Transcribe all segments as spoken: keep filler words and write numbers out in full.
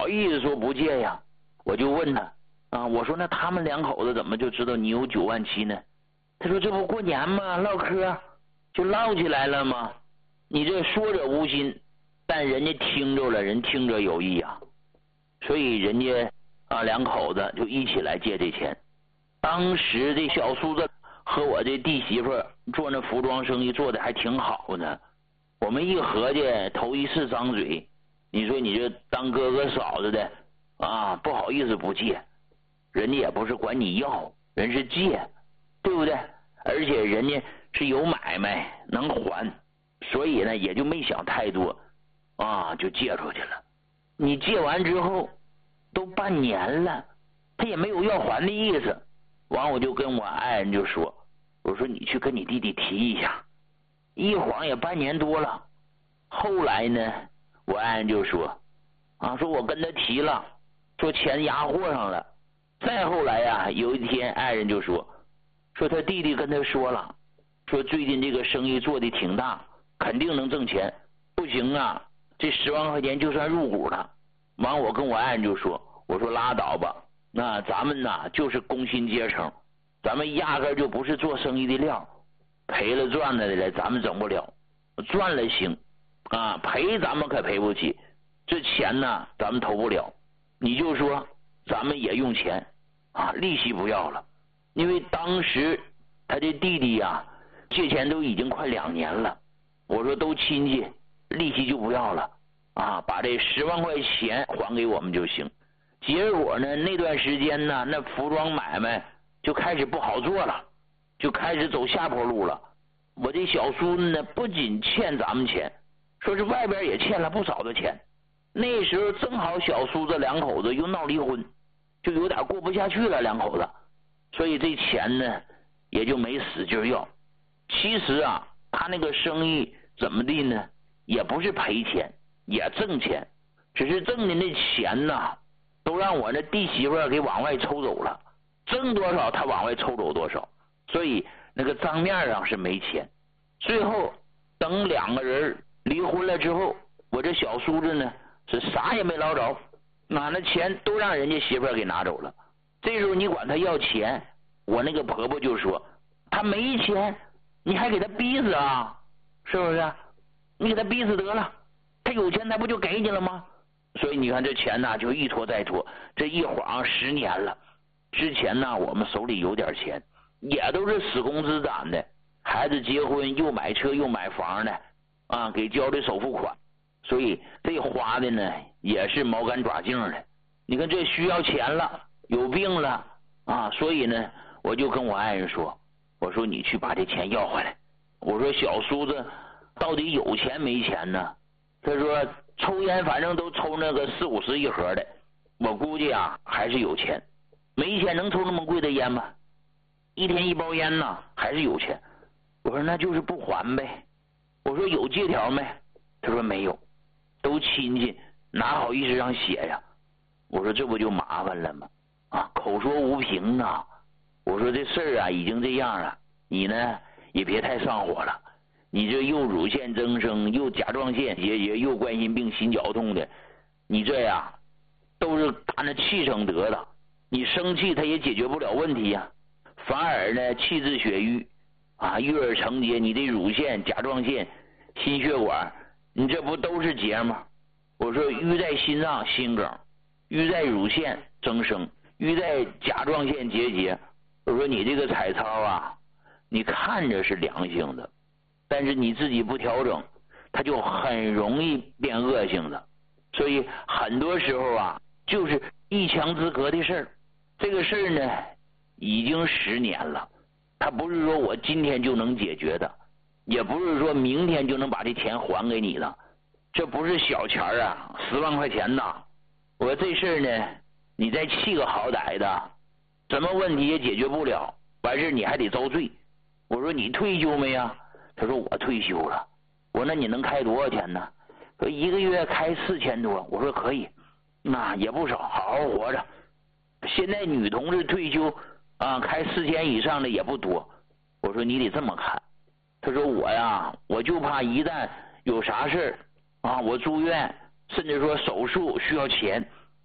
意思说不借呀。我就问他啊，我说那他们两口子怎么就知道你有九万七呢？他说这不过年嘛，唠嗑就唠起来了吗？你这说者无心，但人家听着了，人听者有意啊。所以人家啊两口子就一起来借这钱。当时这小叔子和我这弟媳妇做那服装生意做的还挺好呢。我们一合计，头一次张嘴，你说你这当哥哥嫂子的啊，不好意思不借，人家也不是管你要，人是借，对不对？而且人家是有买卖能还，所以呢也就没想太多啊，就借出去了。你借完之后都半年了，他也没有要还的意思。完我就跟我爱人就说，我说你去跟你弟弟提一下。一晃也半年多了。后来呢我爱人就说啊，说我跟他提了，说钱压货上了。再后来呀，有一天爱人就说说他弟弟跟他说了，说最近这个生意做的挺大，肯定能挣钱，不行啊，这十万块钱就算入股了。完我跟我爱人就说，我说拉倒吧，那咱们呐就是工薪阶层，咱们压根就不是做生意的料，赔了赚了的咱们整不了，赚了行啊，赔咱们可赔不起，这钱呢咱们投不了。你就说咱们也用钱啊，利息不要了。因为当时他这弟弟呀、啊、借钱都已经快两年了，我说都亲戚，利息就不要了啊，把这十万块钱还给我们就行。结果呢那段时间呢，那服装买卖就开始不好做了，就开始走下坡路了。我这小叔子呢不仅欠咱们钱，说是外边也欠了不少的钱。那时候正好小叔子两口子又闹离婚，就有点过不下去了两口子，所以这钱呢也就没使劲要。其实啊他那个生意怎么地呢，也不是赔钱也挣钱，只是挣的那钱呢都让我那弟媳妇给往外抽走了，挣多少他往外抽走多少，所以那个账面上是没钱。最后等两个人离婚了之后，我这小叔子呢是啥也没捞着，那那钱都让人家媳妇给拿走了。这时候你管他要钱，我那个婆婆就说他没钱你还给他逼死啊，是不是？你给他逼死得了，他有钱他不就给你了吗？所以你看这钱呢就一拖再拖，这一晃十年了。之前呢我们手里有点钱，也都是死工资攒的，孩子结婚又买车又买房的啊，给交的首付款，所以这花的呢也是毛干爪净的。你看这需要钱了，有病了啊，所以呢我就跟我爱人说，我说你去把这钱要回来。我说小叔子到底有钱没钱呢？他说抽烟反正都抽那个四五十一盒的，我估计啊还是有钱。没钱能抽那么贵的烟吗？一天一包烟呢，还是有钱。我说那就是不还呗。我说有借条没？他说没有，都亲戚哪好意思让写呀？我说这不就麻烦了吗？啊，口说无凭啊。我说这事儿啊已经这样了，你呢也别太上火了。你这又乳腺增生，又甲状腺结节，又冠心病、心绞痛的，你这呀都是打那气生得的。你生气他也解决不了问题呀、啊，反而呢气滞血瘀啊，郁而成结，你的乳腺、甲状腺、心血管，你这不都是结吗？我说瘀在心脏心梗，瘀在乳腺增生，瘀在甲状腺结节。我说你这个彩超啊，你看着是良性的，但是你自己不调整，它就很容易变恶性的。所以很多时候啊，就是一墙之隔的事儿。这个事儿呢已经十年了，它不是说我今天就能解决的，也不是说明天就能把这钱还给你的，这不是小钱啊，十万块钱呐。我说这事儿呢你再气个好歹的，什么问题也解决不了，完事你还得遭罪。我说你退休没呀？他说我退休了。我说那你能开多少钱呢？说一个月开四千多。我说可以，那也不少，好好活着。现在女同志退休啊，开四千以上的也不多。我说你得这么看。他说我呀，我就怕一旦有啥事啊，我住院，甚至说手术需要钱，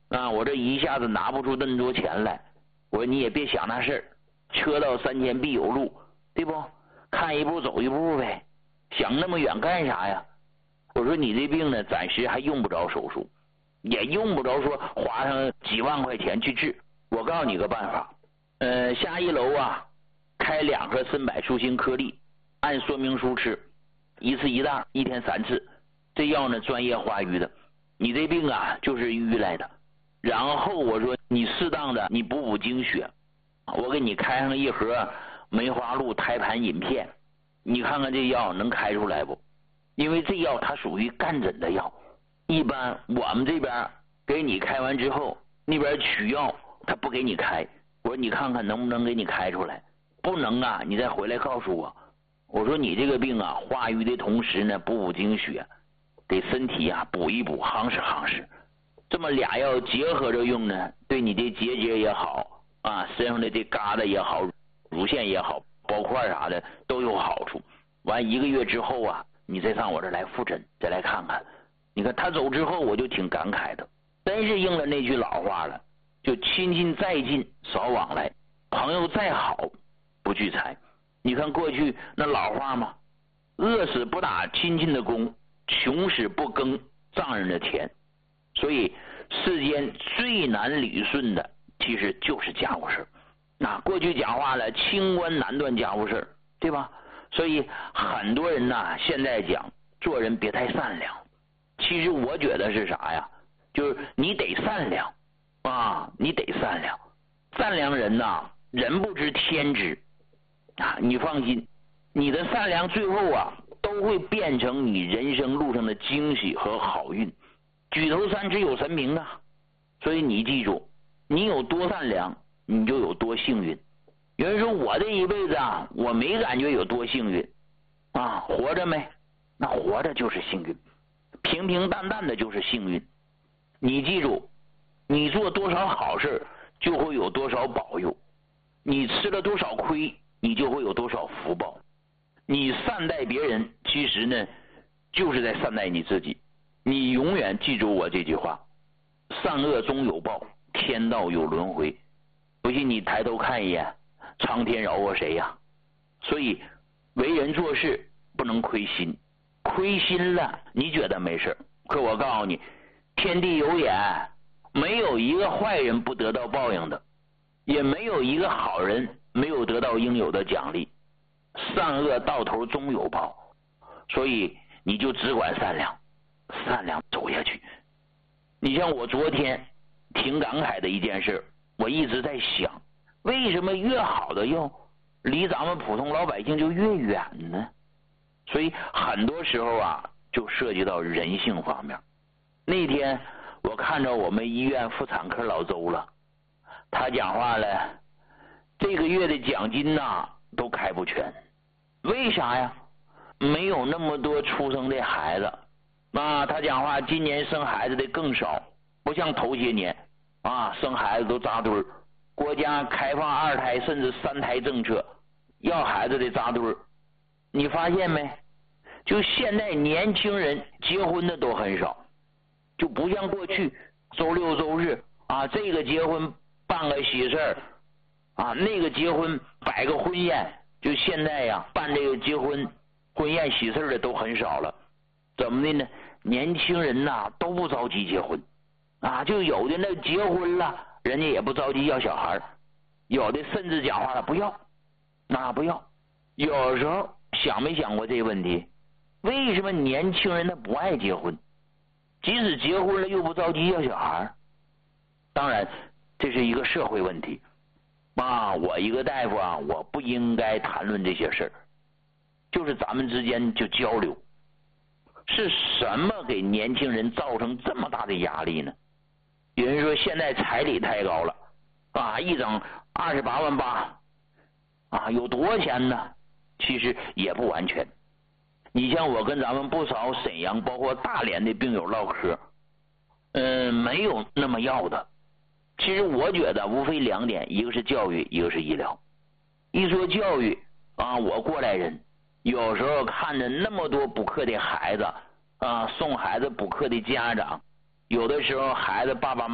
啊，我这一下子拿不出那么多钱来。我说你也别想那事儿，车到山前必有路，对不？看一步走一步呗，想那么远干啥呀？我说你这病呢，暂时还用不着手术，也用不着说花上几万块钱去治。我告诉你个办法，呃，下一楼啊，开两盒参柏舒心颗粒，按说明书吃，一次一袋，一天三次。这药呢，专业化瘀的，你这病啊就是瘀来的。然后我说你适当的你补补精血，我给你开上一盒梅花鹿胎盘饮片，你看看这药能开出来不？因为这药它属于干诊的药，一般我们这边给你开完之后，那边取药他不给你开。我说你看看能不能给你开出来，不能啊你再回来告诉我。我说你这个病啊，化瘀的同时呢补补精血，给身体啊补一补，夯实夯实。这么俩药结合着用呢，对你的结节也好啊，身上的这疙瘩也好，乳腺也好，包块啥的都有好处。完一个月之后啊，你再上我这来复诊，再来看看。你看他走之后，我就挺感慨的，真是应了那句老话了，就亲近再近少往来，朋友再好不聚财。你看过去那老话嘛，饿死不打亲戚的工，穷死不耕丈人的田。所以世间最难捋顺的其实就是家务事。那过去讲话了，清官难断家务事，对吧？所以很多人呢现在讲做人别太善良。其实我觉得是啥呀，就是你得善良啊，你得善良。善良人呐，人不知天知啊，你放心，你的善良最后啊都会变成你人生路上的惊喜和好运。举头三尺有神明啊，所以你记住，你有多善良，你就有多幸运。有人说我这一辈子啊，我没感觉有多幸运啊，活着没？那活着就是幸运，平平淡淡的就是幸运。你记住，你做多少好事，就会有多少保佑；你吃了多少亏，你就会有多少福报。你善待别人，其实呢，就是在善待你自己。你永远记住我这句话，善恶终有报，天道有轮回。不信你抬头看一眼，苍天饶过谁呀？所以为人做事不能亏心，亏心了你觉得没事，可我告诉你，天地有眼，没有一个坏人不得到报应的，也没有一个好人没有得到应有的奖励。善恶到头终有报，所以你就只管善良，善良走下去。你像我昨天挺感慨的一件事，我一直在想，为什么越好的药离咱们普通老百姓就越远呢？所以很多时候啊，就涉及到人性方面。那天我看着我们医院妇产科老周了，他讲话了，这个月的奖金呐都开不全。为啥呀？没有那么多出生的孩子啊，他讲话今年生孩子的更少，不像头些年啊，生孩子都扎堆儿。国家开放二胎甚至三胎政策，要孩子的扎堆儿。你发现没？就现在年轻人结婚的都很少，就不像过去周六周日啊，这个结婚办个喜事儿啊，那个结婚摆个婚宴。就现在呀，办这个结婚婚宴喜事的都很少了。怎么的呢？年轻人呐都不着急结婚啊，就有的那结婚了，人家也不着急要小孩，有的甚至讲话了不要，那不要。有时候想没想过这个问题？为什么年轻人他不爱结婚？即使结婚了又不着急要小孩？当然，这是一个社会问题。啊，我一个大夫啊，我不应该谈论这些事儿，就是咱们之间就交流。是什么给年轻人造成这么大的压力呢？有人说现在彩礼太高了啊，一整二十八万八啊，有多钱呢？其实也不完全。你像我跟咱们不少沈阳包括大连的病友唠嗑，嗯，没有那么要的。其实我觉得无非两点，一个是教育，一个是医疗。一说教育啊，我过来人，有时候看着那么多补课的孩子啊，送孩子补课的家长，有的时候孩子爸爸妈妈